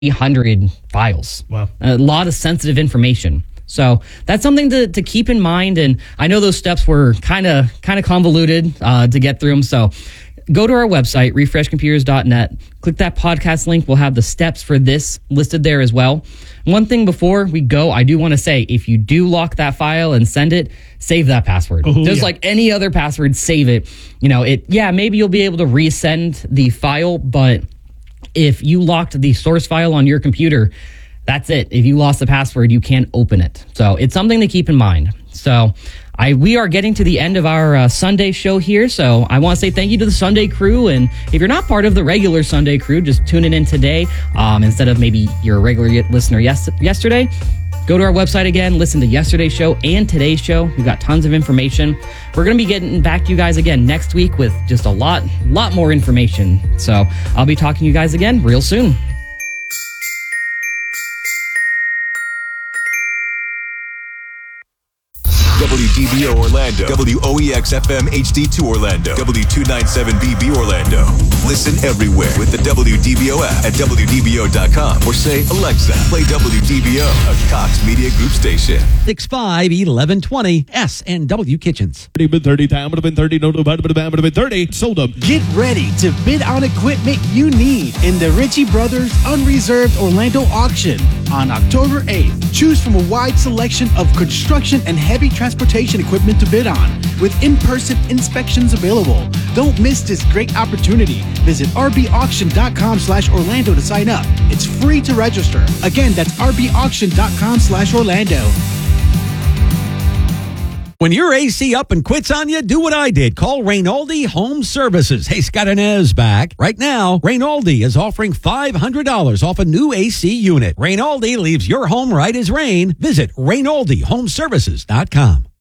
300 files. Wow. A lot of sensitive information. So that's something to keep in mind. And I know those steps were kind of convoluted to get through them. So go to our website, refreshcomputers.net. Click that podcast link. We'll have the steps for this listed there as well. One thing before we go, I do want to say, if you do lock that file and send it, save that password. Just like any other password, save it. Maybe you'll be able to resend the file, but if you locked the source file on your computer, that's it. If you lost the password, you can't open it. So it's something to keep in mind. So we are getting to the end of our Sunday show here. So I want to say thank you to the Sunday crew. And if you're not part of the regular Sunday crew, just tuning in today instead of maybe your regular listener yesterday. Go to our website again, listen to yesterday's show and today's show. We've got tons of information. We're going to be getting back to you guys again next week with just a lot more information. So I'll be talking to you guys again real soon. WDBO Orlando, WOEX FM HD2 Orlando, W297BB Orlando. Listen everywhere with the WDBO app at WDBO.com or say, Alexa, play WDBO, a Cox Media Group station. 6'5", 1120 Kitchens. 30 time would have been 30. No, would have been 30. Sold them. Get ready to bid on equipment you need in the Ritchie Brothers Unreserved Orlando auction on October 8th. Choose from a wide selection of construction and heavy transportation equipment to bid on, with in-person inspections available. Don't miss this great opportunity. Visit rbauction.com/Orlando to sign up. It's free to register. Again, that's rbauction.com/Orlando. When your AC up and quits on you, do what I did. Call Rainaldi Home Services. Hey, Scott Inez back. Right now, Rainaldi is offering $500 off a new AC unit. Rainaldi leaves your home right as rain. Visit RainaldiHomeservices.com.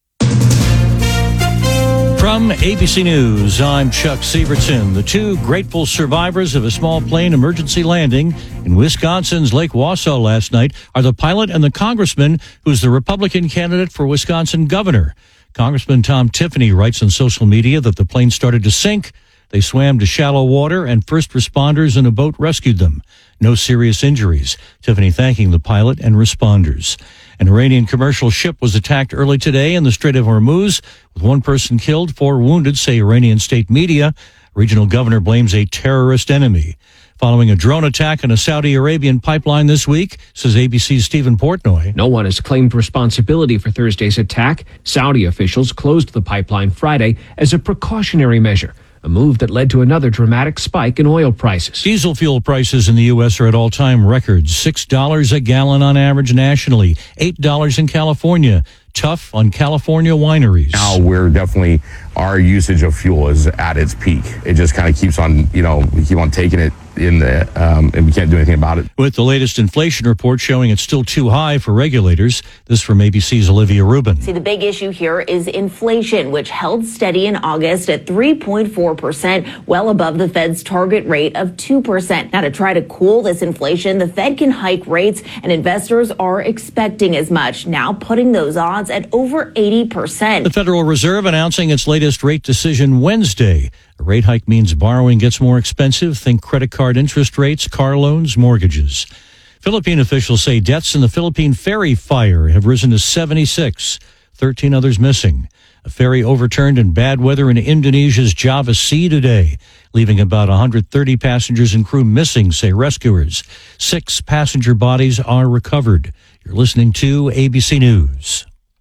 From ABC News, I'm Chuck Severson. The two grateful survivors of a small plane emergency landing in Wisconsin's Lake Wausau last night are the pilot and the congressman who's the Republican candidate for Wisconsin governor. Congressman Tom Tiffany writes on social media that the plane started to sink. They swam to shallow water and first responders in a boat rescued them. No serious injuries. Tiffany thanking the pilot and responders. An Iranian commercial ship was attacked early today in the Strait of Hormuz, with one person killed, 4 wounded, say Iranian state media. Regional governor blames a terrorist enemy. Following a drone attack on a Saudi Arabian pipeline this week, says ABC's Stephen Portnoy. No one has claimed responsibility for Thursday's attack. Saudi officials closed the pipeline Friday as a precautionary measure, a move that led to another dramatic spike in oil prices. Diesel fuel prices in the U.S. are at all-time records. $6 a gallon on average nationally, $8 in California. Tough on California wineries. Now our usage of fuel is at its peak. It just kind of keeps on, we keep on taking it in the, and we can't do anything about it. With the latest inflation report showing it's still too high for regulators. This from ABC's Olivia Rubin. See, the big issue here is inflation, which held steady in August at 3.4%, well above the Fed's target rate of 2%. Now, to try to cool this inflation, the Fed can hike rates, and investors are expecting as much, now putting those odds at over 80%. The Federal Reserve announcing its latest rate decision Wednesday. A rate hike means borrowing gets more expensive. Think credit card interest rates, car loans, mortgages. Philippine officials say deaths in the Philippine ferry fire have risen to 76, 13 others missing. A ferry overturned in bad weather in Indonesia's Java Sea today, leaving about 130 passengers and crew missing, say rescuers. 6 passenger bodies are recovered. You're listening to ABC News.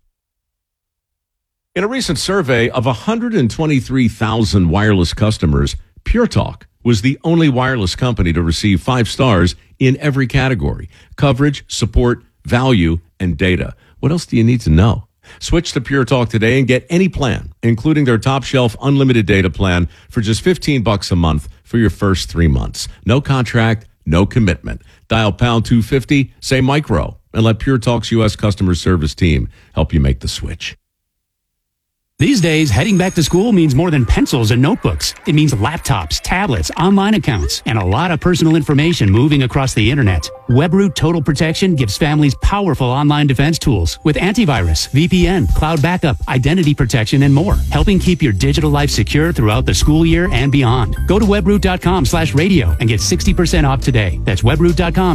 In a recent survey of 123,000 wireless customers, Pure Talk was the only wireless company to receive 5 stars in every category: coverage, support, value, and data. What else do you need to know? Switch to Pure Talk today and get any plan, including their top shelf unlimited data plan for just $15 a month for your first 3 months. No contract, no commitment. Dial pound 250, say micro, and let Pure Talk's U.S. customer service team help you make the switch. These days, heading back to school means more than pencils and notebooks. It means laptops, tablets, online accounts, and a lot of personal information moving across the internet. WebRoot Total Protection gives families powerful online defense tools with antivirus, VPN, cloud backup, identity protection, and more, helping keep your digital life secure throughout the school year and beyond. Go to webroot.com/radio and get 60% off today. That's webroot.com